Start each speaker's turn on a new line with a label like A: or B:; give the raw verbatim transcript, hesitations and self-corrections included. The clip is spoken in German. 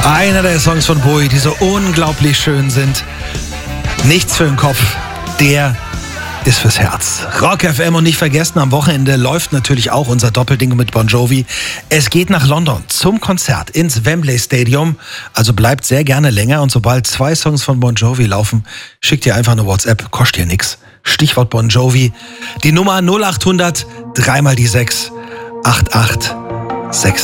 A: Einer der Songs von Bowie, die so unglaublich schön sind. Nichts für den Kopf, der ist fürs Herz. Rock F M, und nicht vergessen, am Wochenende läuft natürlich auch unser Doppelding mit Bon Jovi. Es geht nach London zum Konzert ins Wembley Stadium. Also bleibt sehr gerne länger, und sobald zwei Songs von Bon Jovi laufen, schickt ihr einfach eine WhatsApp, kostet ihr nix. Stichwort Bon Jovi. Die Nummer null acht hundert, dreimal die sechs, acht acht sechs.